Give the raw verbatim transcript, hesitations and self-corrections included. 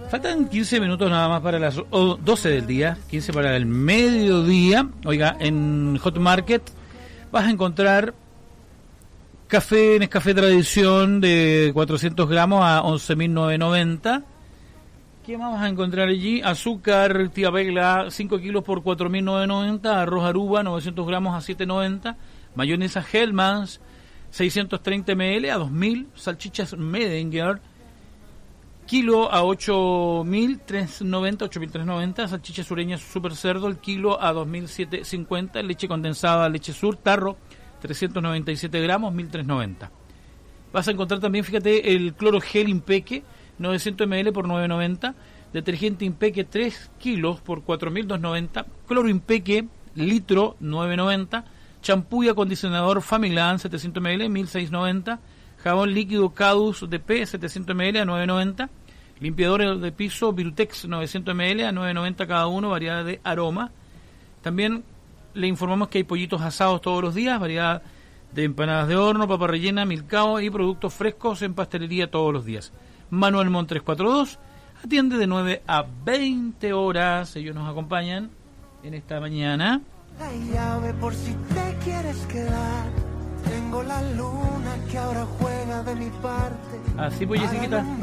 Faltan quince minutos nada más para las oh, doce del día, quince para el mediodía. Oiga, en Hot Market vas a encontrar café Nescafé Tradición de cuatrocientos gramos a once mil novecientos noventa. ¿Qué más vas a encontrar allí? Azúcar Tía Vegla, cinco kilos por cuatro mil novecientos noventa. Arroz Aruba, novecientos gramos a siete noventa. Mayonesa Hellmann's, seiscientos treinta mililitros a dos mil. Salchichas Medinger, kilo a ocho mil trescientos noventa, ocho mil trescientos noventa. Salchichas sureñas Super Cerdo, el kilo a dos mil setecientos cincuenta. Leche condensada Leche Sur, tarro, trescientos noventa y siete gramos, mil trescientos noventa. Vas a encontrar también, fíjate, el cloro gel Impeque, novecientos mililitros por nueve noventa. Detergente Impeque tres kilos por cuatro mil doscientos noventa. Cloro Impeque litro, nueve noventa. Champú y acondicionador Familan, setecientos mililitros, mil seiscientos noventa. Jabón líquido Cadus D P, setecientos mililitros, a nueve noventa. Limpiadores de piso Virutex, novecientos mililitros, a nueve noventa cada uno, variedad de aroma. También le informamos que hay pollitos asados todos los días, variedad de empanadas de horno, papa rellena, milcao y productos frescos en pastelería todos los días. Manuel Montt trescientos cuarenta y dos atiende de nueve a veinte horas. Ellos nos acompañan en esta mañana. La llave por si te quieres quedar. Tengo la luna que ahora juega de mi parte. Así pues, Jessiquita.